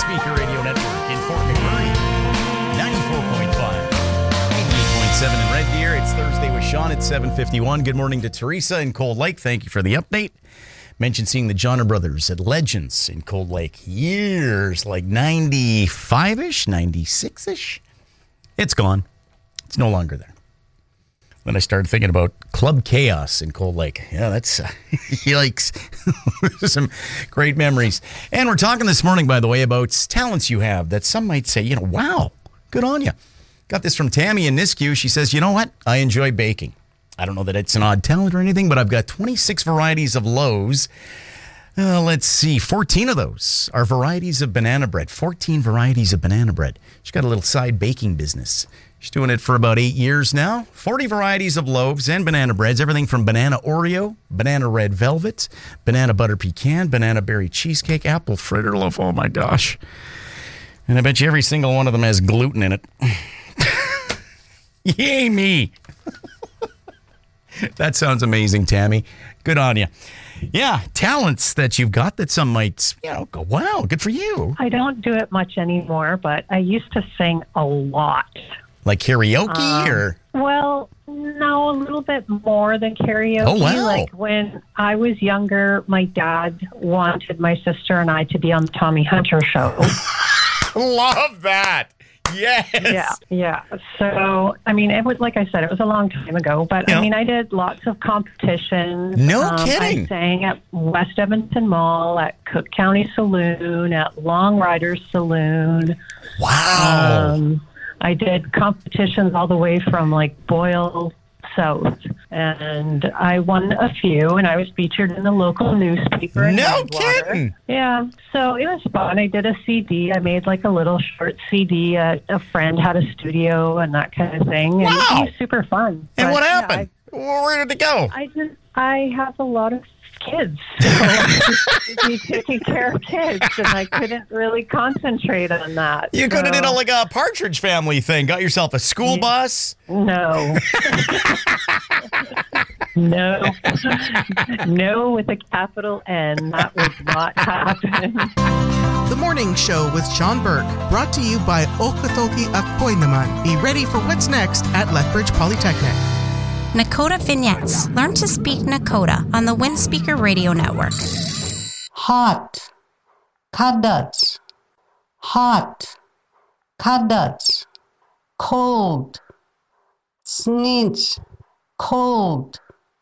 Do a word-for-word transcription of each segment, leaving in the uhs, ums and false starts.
Windspeaker Radio Network in Fort McMurray. ninety-four point five. eighty-eight point seven in Red Deer. It's Thursday with Sean at seven fifty-one. Good morning to Teresa in Cold Lake. Thank you for the update. Mentioned seeing the Johnner Brothers at Legends in Cold Lake. Years, like ninety-five-ish, ninety-six-ish. It's gone. It's no longer there. Then I started thinking about Club Chaos in Cold Lake. Yeah, that's, uh, yikes. Some great memories. And we're talking this morning, by the way, about talents you have that some might say, you know, wow, good on you. Got this from Tammy in Nisku. She says, you know what? I enjoy baking. I don't know that it's an odd talent or anything, but I've got twenty-six varieties of loaves. Uh, let's see, fourteen of those are varieties of banana bread. fourteen varieties of banana bread. She's got a little side baking business. She's doing it for about eight years now. forty varieties of loaves and banana breads, everything from banana Oreo, banana red velvet, banana butter pecan, banana berry cheesecake, apple fritter loaf. Oh, my gosh. And I bet you every single one of them has gluten in it. Yay, me. That sounds amazing, Tammy. Good on you. Yeah, talents that you've got that some might, you know, go, wow, good for you. I don't do it much anymore, but I used to sing a lot. Like karaoke um, or? Well, no, a little bit more than karaoke. Oh, wow. Like when I was younger, my dad wanted my sister and I to be on the Tommy Hunter show. Love that. Yes. Yeah, yeah. So, I mean, it was, like I said, it was a long time ago, but Yeah. I mean, I did lots of competitions. No um, kidding. I sang at West Edmonton Mall, at Cook County Saloon, at Long Riders Saloon. Wow. Um, I did competitions all the way from like Boyle South, and I won a few, and I was featured in the local newspaper. in No Redwater. kidding. Yeah, so it was fun. I did a C D. I made like a little short C D. Uh, a friend had a studio and that kind of thing. And Wow. it was super fun. And But, what yeah, happened? Where did it go? I, I just, I have a lot of kids. So I was busy taking care of kids, and I couldn't really concentrate on that. You could have so- did a, like a Partridge Family thing. Got yourself a school Yeah. bus. No. no. No with a capital N. That would not happen. The Morning Show with Sean Burke, brought to you by Okotoki Akoy Naman. Be ready for what's next at Lethbridge Polytechnic. Nakota Vignettes. Learn to speak Nakota on the Windspeaker Radio Network. Hot, kadat, hot, kadat, cold, snitch, cold,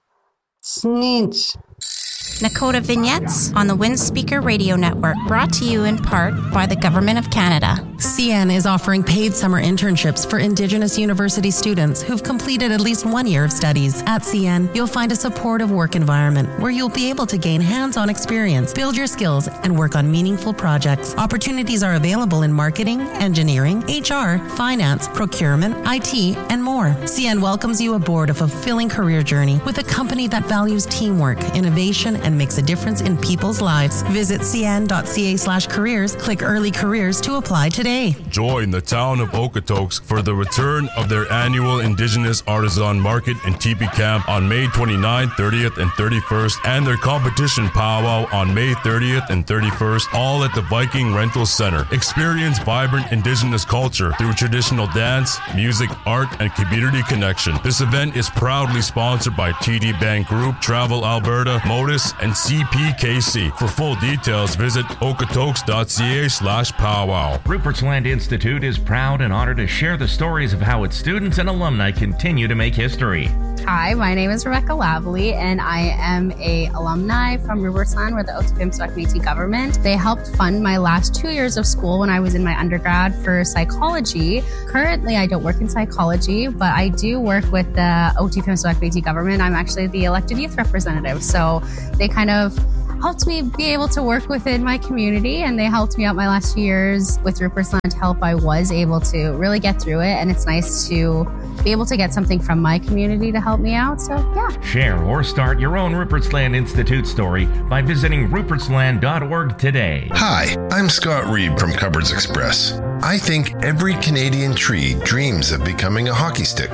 snitch. Nakota Vignettes on the Windspeaker Radio Network, brought to you in part by the Government of Canada. C N is offering paid summer internships for Indigenous university students who've completed at least one year of studies. At C N, you'll find a supportive work environment where you'll be able to gain hands-on experience, build your skills, and work on meaningful projects. Opportunities are available in marketing, engineering, H R, finance, procurement, I T, and more. C N welcomes you aboard a fulfilling career journey with a company that values teamwork, innovation, and makes a difference in people's lives. Visit cn.ca slash careers, click early careers to apply today. Join the town of Okotoks for the return of their annual Indigenous Artisan Market and Teepee Camp on May twenty-ninth, thirtieth, and thirty-first, and their competition powwow on May thirtieth and thirty-first, all at the Viking Rental Center. Experience vibrant Indigenous culture through traditional dance, music, art, and community connection. This event is proudly sponsored by T D Bank Group, Travel Alberta, Modus, and C P K C. For full details, visit okotoks.ca slash powwow. Rupert's Land Institute is proud and honored to share the stories of how its students and alumni continue to make history. Hi, my name is Rebecca Lavely, and I am a alumni from Rupert's Land, where the Otsipimswak Métis government. They helped fund my last two years of school when I was in my undergrad for psychology. Currently, I don't work in psychology, but I do work with the Otsipimswak Métis government. I'm actually the elected youth representative, so they kind of helped me be able to work within my community, and they helped me out my last years with Rupert's Land Help. I was able to really get through it, and it's nice to be able to get something from my community to help me out. So, yeah. Share or start your own Rupert's Land Institute story by visiting ruperts land dot org today. Hi, I'm Scott Reed from Cupboards Express. I think every Canadian tree dreams of becoming a hockey stick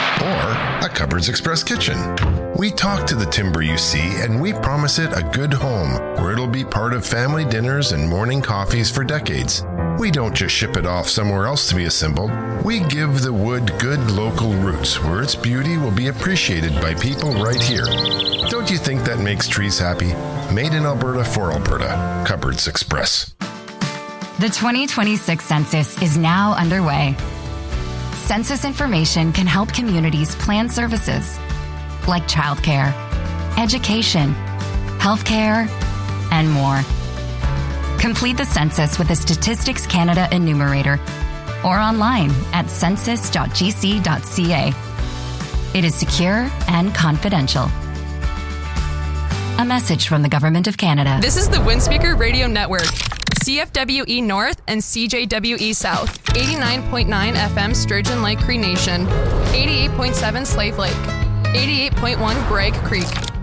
or a Cupboards Express kitchen. We talk to the timber you see, and we promise it a good home where it'll be part of family dinners and morning coffees for decades. We don't just ship it off somewhere else to be assembled. We give the wood good local roots where its beauty will be appreciated by people right here. Don't you think that makes trees happy? Made in Alberta for Alberta. Cupboards Express. The twenty twenty-six census is now underway. Census information can help communities plan services like childcare, education, healthcare, and more. Complete the census with the Statistics Canada Enumerator or online at census dot g c dot c a. It is secure and confidential. A message from the Government of Canada. This is the Windspeaker Radio Network. C F W E North and C J W E South. eighty-nine point nine F M Sturgeon Lake Cree Nation. eighty-eight point seven Slave Lake. eighty-eight point one Bragg Creek.